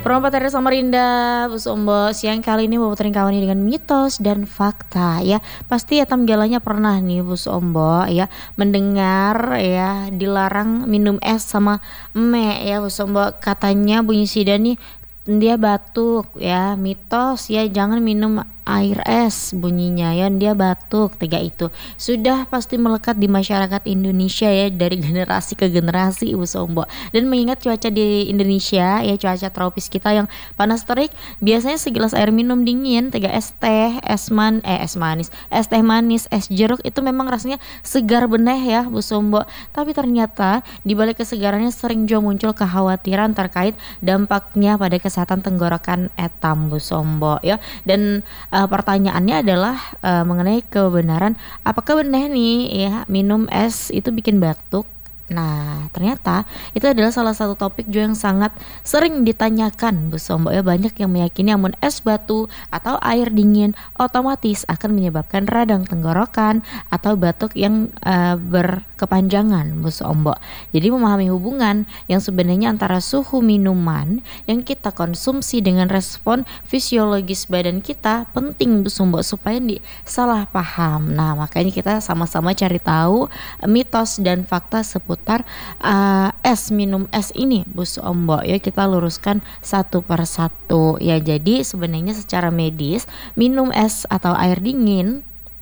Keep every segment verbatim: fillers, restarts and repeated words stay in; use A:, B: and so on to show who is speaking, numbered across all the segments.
A: Perompak dari Samarinda, Bu Sombo. Siang kali ini Bapak kawan ini dengan mitos dan fakta ya. Pasti ya tam galanya pernah nih Bu Sombo ya mendengar ya dilarang minum es sama eme ya Bu Sombo. Katanya bunyi sida nih dia batuk ya, mitos ya jangan minum air es bunyinya ya dia batuk tiga itu sudah pasti melekat di masyarakat Indonesia ya dari generasi ke generasi Ibu Sombo. Dan mengingat cuaca di Indonesia ya cuaca tropis kita yang panas terik, biasanya segelas air minum dingin tiga es teh es man eh es manis es teh manis es jeruk itu memang rasanya segar beneh ya Bu Sombo. Tapi ternyata di balik kesegarannya sering juga muncul kekhawatiran terkait dampaknya pada kesehatan tenggorokan etam Bu Sombo ya. Dan uh, pertanyaannya adalah uh, mengenai kebenaran apakah benar nih ya minum es itu bikin batuk. Nah ternyata itu adalah salah satu topik juga yang sangat sering ditanyakan Bu Sombo ya. Banyak yang meyakini namun es batu atau air dingin otomatis akan menyebabkan radang tenggorokan atau batuk yang uh, berkepanjangan Bu Sombo. Jadi memahami hubungan yang sebenarnya antara suhu minuman yang kita konsumsi dengan respon fisiologis badan kita penting Bu Sombo supaya di salah paham. Nah makanya kita sama-sama cari tahu mitos dan fakta seputar uh, es minum es ini Bu Sombo ya, kita luruskan satu per satu ya. Jadi sebenarnya secara medis minum es atau air dingin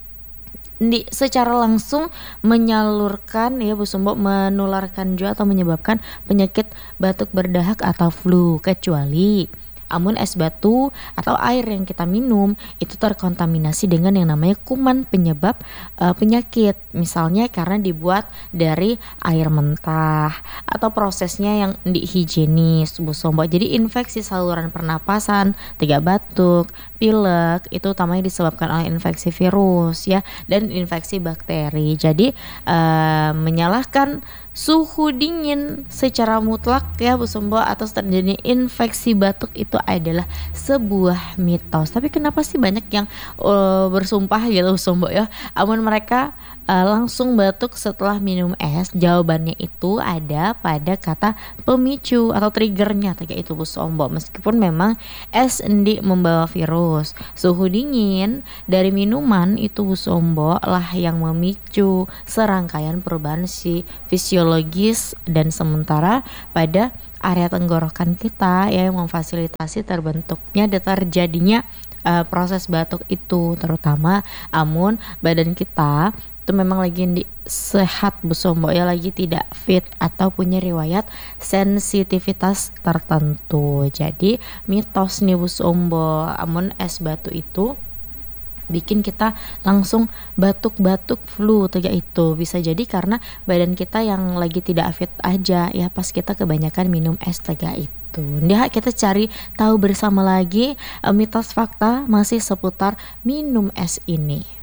A: di secara langsung menyalurkan ya Bu Sombo, menularkan juga atau menyebabkan penyakit batuk berdahak atau flu, kecuali amun es batu atau air yang kita minum itu terkontaminasi dengan yang namanya kuman penyebab uh, penyakit, misalnya karena dibuat dari air mentah atau prosesnya yang di higienis Bu Sombo. Jadi infeksi saluran pernapasan, tiga batuk, pilek itu utamanya disebabkan oleh infeksi virus ya dan infeksi bakteri. Jadi uh, menyalahkan suhu dingin secara mutlak ya Bu Sombo atas terjadi infeksi batuk itu adalah sebuah mitos. Tapi kenapa sih banyak yang uh, bersumpah gitu Bu Sombo ya amun mereka uh, langsung batuk setelah minum es? Jawabannya itu ada pada kata pemicu atau triggernya kayak itu Bu Sombo. Meskipun memang es endi membawa virus, suhu dingin dari minuman itu Bu Sombo lah yang memicu serangkaian perubahan si fisiologis dan sementara pada area tenggorokan kita ya yang memfasilitasi terbentuknya dan terjadinya uh, proses batuk itu, terutama amun badan kita itu memang lagi di sehat Bu Sombo ya, lagi tidak fit atau punya riwayat sensitivitas tertentu. Jadi mitos nih Bu Sombo amun es batu itu bikin kita langsung batuk-batuk flu tiga itu bisa jadi karena badan kita yang lagi tidak fit aja ya pas kita kebanyakan minum es tiga itu. Nah kita cari tahu bersama lagi uh, mitos fakta masih seputar minum es ini.